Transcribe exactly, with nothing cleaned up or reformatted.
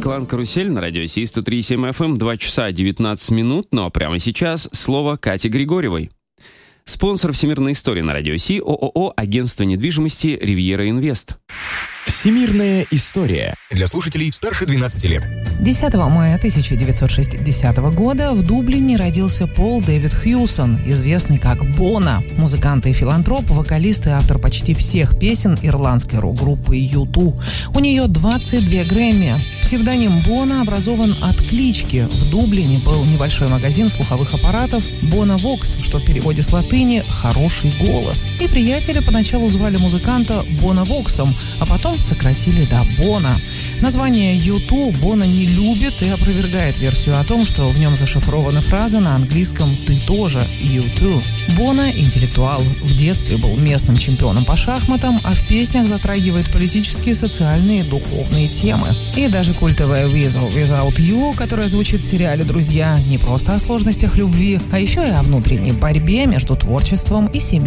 Клан Карусель на радио Си сто три и семь эф эм, два часа девятнадцать минут, но прямо сейчас слово Кате Григорьевой. Спонсор всемирной истории на радио Си ООО «Агентство недвижимости Ривьера Инвест». Всемирная история для слушателей старше двенадцати лет. десятого мая тысяча девятьсот шестидесятого года в Дублине родился Пол Дэвид Хьюсон, известный как Боно. Музыкант и филантроп, вокалист и автор почти всех песен ирландской рок-группы ю ту. У нее двадцать две Грэмми. Псевдоним Боно образован от клички. В Дублине был небольшой магазин слуховых аппаратов Боно Вокс, что в переводе с латыни «хороший голос». И приятели поначалу звали музыканта Боно Воксом, а потом сократили до Боно. Название ю ту Боно не любит и опровергает версию о том, что в нем зашифрована фраза на английском «ты тоже ю ту». Боно – интеллектуал. В детстве был местным чемпионом по шахматам, а в песнях затрагивает политические, социальные и духовные темы. И даже культовая «With or Without You», которая звучит в сериале «Друзья», не просто о сложностях любви, а еще и о внутренней борьбе между творчеством и семьей.